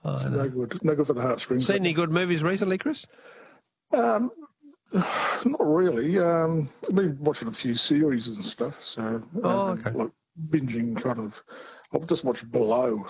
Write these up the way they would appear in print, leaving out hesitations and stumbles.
It's know. no good. No good for the heartstrings. Seen any good movies recently, Chris? Not really. I've been watching a few series and stuff, so okay. like binging kind of. I've just watched Below.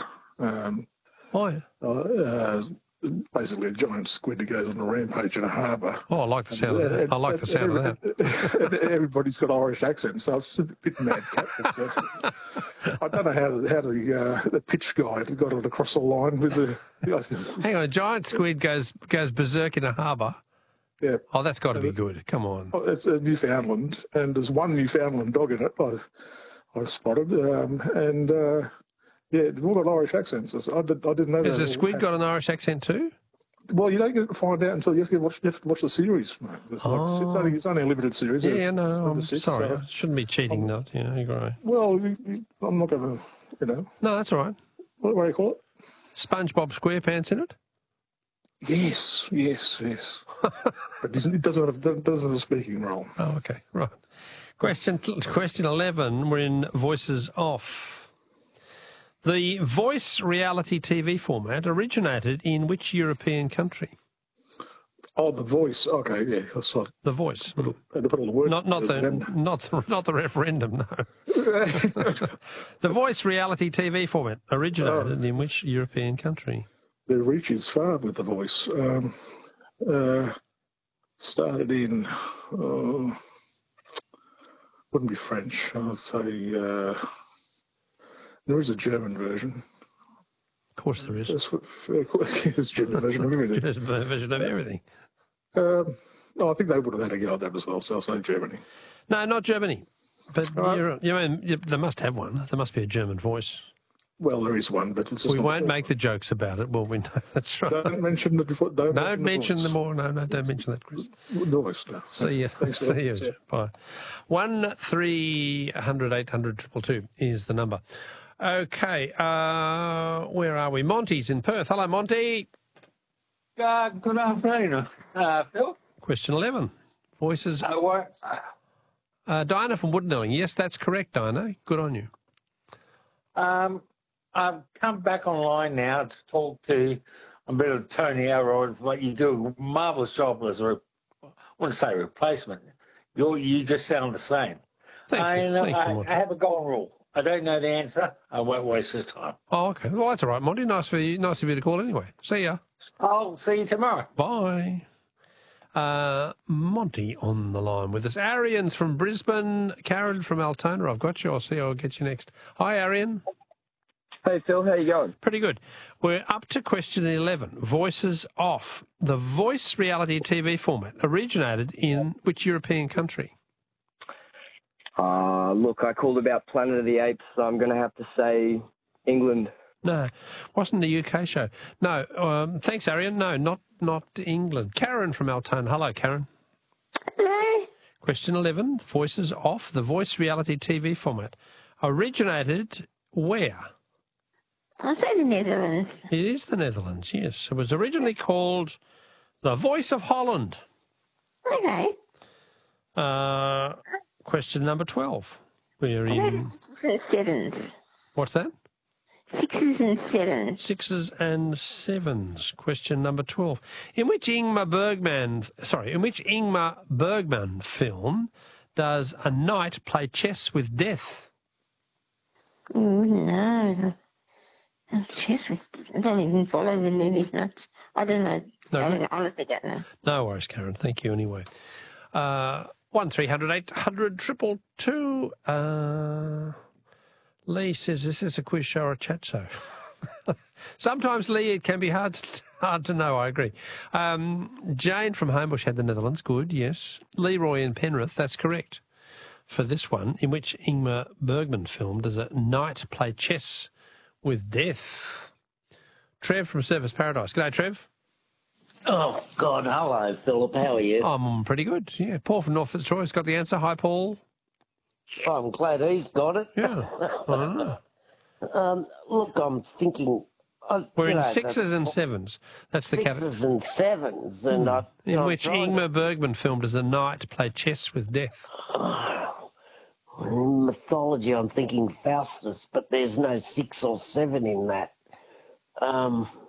Basically a giant squid that goes on a rampage in a harbour. Oh, I like the sound of that. I like the sound of that. Everybody's got Irish accents, so it's a bit madcap. I don't know how the pitch guy got it across the line with the. Hang on, a giant squid goes berserk in a harbour. Yeah. Oh, that's got to be good. Come on. It's Newfoundland, and there's one Newfoundland dog in it. I spotted, yeah, they've all got Irish accents. I didn't know that. Has the squid got an Irish accent too? Well, you don't get to find out until you have to watch the series. It's only a limited series. Yeah, no, I'm sorry. I shouldn't be cheating, you're right. Well, I'm not going to, No, that's all right. What do you call it? SpongeBob SquarePants in it? Yes. But it doesn't have a speaking role. Oh, okay, right. Question 11, we're in Voices Off. The voice reality TV format originated in which European country? Oh, The Voice. Okay, yeah. That's right. The Voice. Put all the words. Not the referendum, no. The voice reality TV format originated in which European country? The reach is far with The Voice. Started in, wouldn't be French. I'd say there is a German version. Of course there is. There's a German version of everything. There's a version of everything. I think they would have had a go at that as well, so I'll say Germany. No, not Germany. But they must have one. There must be a German voice. Well, there is one, but it's just we won't make the jokes about it. Well, we know that's right. Don't mention the before. Don't mention them more. No, don't mention that, Chris. The Voice. No. See you. See you. Bye. 1300 800 222 is the number. Okay, where are we? Monty's in Perth. Hello, Monty. Good afternoon, Phil. Question 11. Voices. Dinah from Woodnelling. Yes, that's correct, Dinah. Good on you. I've come back online now to talk to a bit of Tony Elrod, but you do a marvellous job as I wouldn't say replacement. You just sound the same. Thank you. I have a golden rule. I don't know the answer. I won't waste his time. Oh, okay. Well, that's all right, Monty. Nice of you to call anyway. See ya. I'll see you tomorrow. Bye. Monty on the line with us. Arian's from Brisbane. Karen from Altona. I've got you. I'll get you next. Hi, Arian. Hey, Phil. How you going? Pretty good. We're up to question 11. Voices Off. The voice reality TV format originated in which European country? Look, I called about Planet of the Apes, so I'm going to have to say England. No, wasn't the UK show. No, thanks, Arian. No, not England. Karen from Altona. Hello, Karen. Hello. Question 11. Voices Off. The voice reality TV format originated where? I'll say the Netherlands. It is the Netherlands, yes. It was originally called The Voice of Holland. Okay. Question number 12. We're in... Sixes and sevens. What's that? Sixes and sevens. Sixes and sevens. Question number 12. In which Ingmar Bergman film does a knight play chess with death? No. Chess with... I don't even follow the movies much. I don't know. I honestly don't know. No worries, Karen. Thank you anyway. 1300 800 222. Lee says, this is a quiz show or a chat show. Sometimes, Lee, it can be hard to know, I agree. Jane from Homebush had the Netherlands. Good, yes. Leroy in Penrith, that's correct. For this one, in which Ingmar Bergman film does a knight play chess with death? Trev from Surfers Paradise. G'day, Trev. Oh, God, hello, Philip. How are you? I'm pretty good, yeah. Paul from North Fitzroy's got the answer. Hi, Paul. I'm glad he's got it. Yeah, I don't know. Look, I'm thinking... We're in sixes and sevens. That's the category. Sixes and sevens. And in which Ingmar Bergman film does a knight play chess with death? In mythology, I'm thinking Faustus, but there's no 6 or 7 in that.